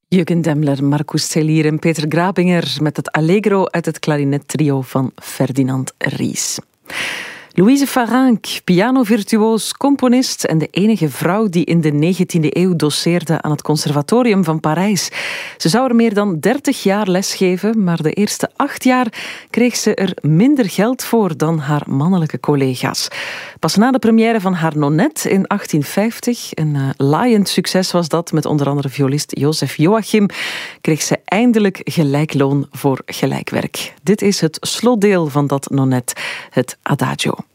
Jürgen Demmler, Marcus Celier en Peter Grabinger met het Allegro uit het klarinettrio van Ferdinand Ries. Louise Farank, pianovirtuoos, componist en de enige vrouw die in de 19e eeuw doceerde aan het Conservatorium van Parijs. Ze zou er meer dan 30 jaar lesgeven, maar de eerste 8 jaar kreeg ze er minder geld voor dan haar mannelijke collega's. Pas na de première van haar Nonette in 1850, een laaiend succes was dat, met onder andere violist Joseph Joachim, kreeg ze eindelijk gelijk loon voor gelijk werk. Dit is het slotdeel van dat Nonette, het Adagio.